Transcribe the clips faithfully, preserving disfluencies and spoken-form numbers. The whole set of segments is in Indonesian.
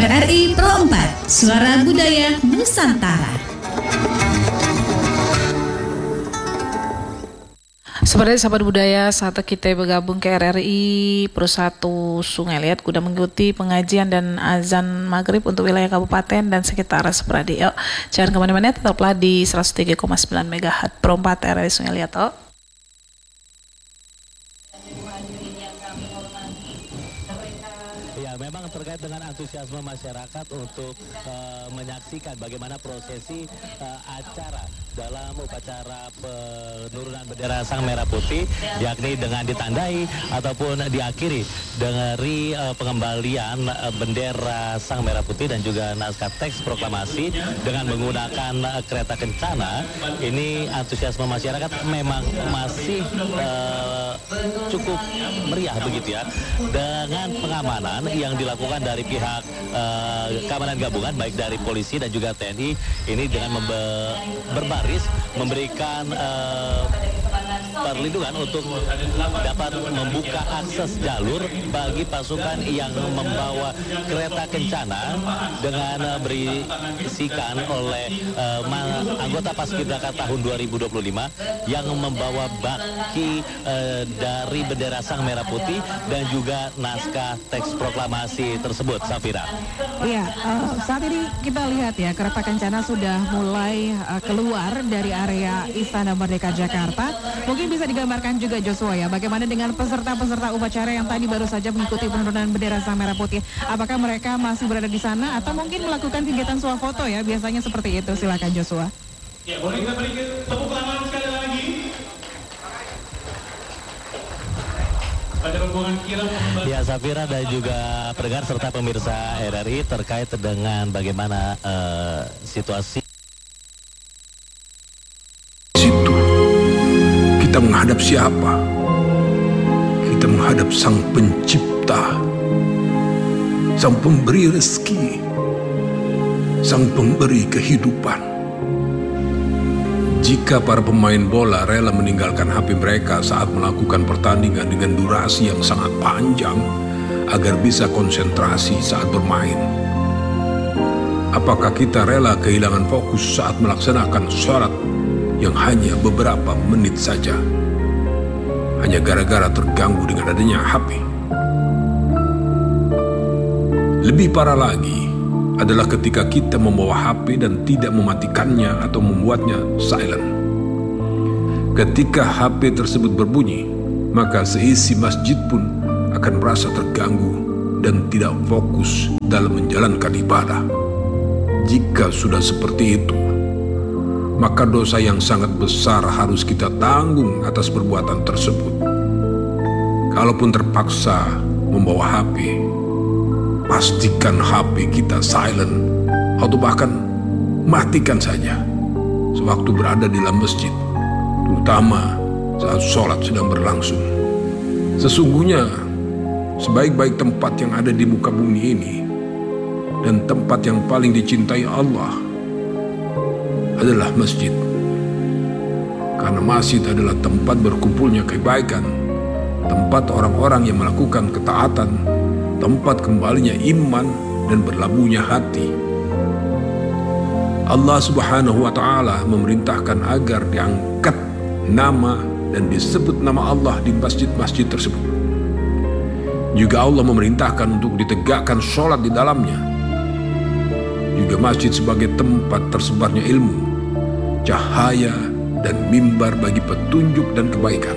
R R I Pro empat, Suara Budaya Nusantara. Seperti sahabat budaya, saat kita bergabung ke R R I Pro satu Sungai Liat guna mengikuti pengajian dan azan maghrib untuk wilayah kabupaten dan sekitar Sepradi. Yuk, jangan kemana-mana, tetaplah di seratus tiga koma sembilan megahertz Pro empat R R I Sungai Liat. Oh. Memang terkait dengan antusiasme masyarakat untuk uh, menyaksikan bagaimana prosesi uh, acara dalam upacara penurunan bendera Sang Merah Putih, yakni dengan ditandai ataupun diakhiri dari uh, pengembalian uh, bendera Sang Merah Putih dan juga naskah teks proklamasi dengan menggunakan uh, kereta kencana. Ini antusiasme masyarakat memang masih uh, cukup meriah begitu ya, dengan pengamanan yang dilakukan dari pihak uh, keamanan gabungan baik dari polisi dan juga T N I ini dengan membe- berbaris memberikan uh, perlindungan untuk dapat membuka akses jalur bagi pasukan yang membawa kereta kencana dengan uh, berisikan oleh uh, anggota Paskibraka tahun dua ribu dua puluh lima yang membawa baki uh, dari bendera Sang Merah Putih dan juga naskah teks proklamasi tersebut, Safira. Iya, uh, saat ini kita lihat ya, kereta kencana sudah mulai uh, keluar dari area Istana Merdeka Jakarta. Mungkin bisa digambarkan juga Joshua ya, bagaimana dengan peserta-peserta upacara yang tadi baru saja mengikuti penurunan bendera Sang Merah Putih. Apakah mereka masih berada di sana atau mungkin melakukan kegiatan swafoto ya, biasanya seperti itu. Silakan Joshua. Ya, boleh kita berikan tepuk tangan sekali lagi. Ya, Safira dan juga pendengar serta pemirsa R R I terkait dengan bagaimana uh, situasi. Situ kita menghadap siapa? Kita menghadap Sang Pencipta, Sang Pemberi rezeki, Sang Pemberi kehidupan. Jika para pemain bola rela meninggalkan H P mereka saat melakukan pertandingan dengan durasi yang sangat panjang agar bisa konsentrasi saat bermain, apakah kita rela kehilangan fokus saat melaksanakan sholat yang hanya beberapa menit saja hanya gara-gara terganggu dengan adanya H P? Lebih parah lagi adalah ketika kita membawa H P dan tidak mematikannya atau membuatnya silent. Ketika H P tersebut berbunyi, maka seisi masjid pun akan merasa terganggu dan tidak fokus dalam menjalankan ibadah. Jika sudah seperti itu, maka dosa yang sangat besar harus kita tanggung atas perbuatan tersebut. Kalaupun terpaksa membawa H P, pastikan H P kita silent atau bahkan matikan saja sewaktu berada di dalam masjid, terutama saat sholat sedang berlangsung. Sesungguhnya sebaik-baik tempat yang ada di muka bumi ini dan tempat yang paling dicintai Allah adalah masjid, karena masjid adalah tempat berkumpulnya kebaikan, tempat orang-orang yang melakukan ketaatan, tempat kembalinya iman dan berlabuhnya hati. Allah Subhanahu wa Ta'ala memerintahkan agar diangkat nama dan disebut nama Allah di masjid-masjid tersebut. Juga Allah memerintahkan untuk ditegakkan sholat di dalamnya. Juga masjid sebagai tempat tersebarnya ilmu, cahaya dan mimbar bagi petunjuk dan kebaikan.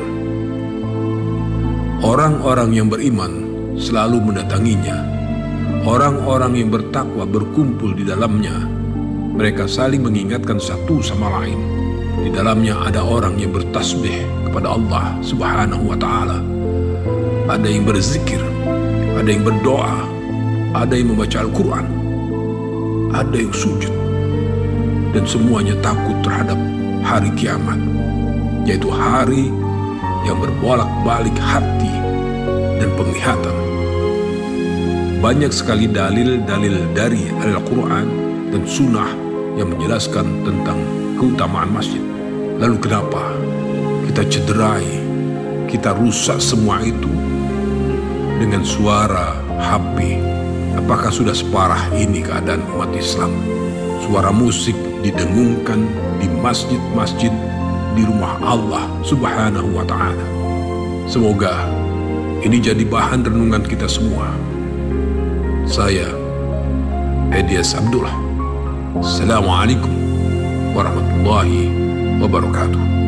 Orang-orang yang beriman selalu mendatanginya. Orang-orang yang bertakwa berkumpul di dalamnya. Mereka saling mengingatkan satu sama lain. Di dalamnya ada orang yang bertasbih kepada Allah Subhanahu wa Ta'ala. Ada yang berzikir, ada yang berdoa, ada yang membaca Al-Quran, ada yang sujud, dan semuanya takut terhadap hari kiamat, yaitu hari yang berbolak-balik hati dan penglihatan. Banyak sekali dalil-dalil dari Al-Quran dan Sunnah yang menjelaskan tentang keutamaan masjid. Lalu kenapa kita cederai, kita rusak semua itu dengan suara H P apakah sudah separah ini keadaan umat Islam? Suara musik didengungkan di masjid-masjid di rumah Allah Subhanahu wa Ta'ala. Semoga ini jadi bahan renungan kita semua. Saya Hedias Abdullah. Assalamualaikum warahmatullahi wabarakatuh.